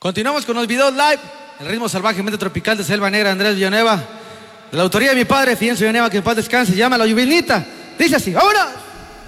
Continuamos con los videos live. El ritmo salvajemente tropical de Selva Negra, Andrés Villanueva. De la autoría de mi padre, Fidencio Villanueva, que en paz descanse. Se llama La Lluvinita. Dice así, ¡vámonos!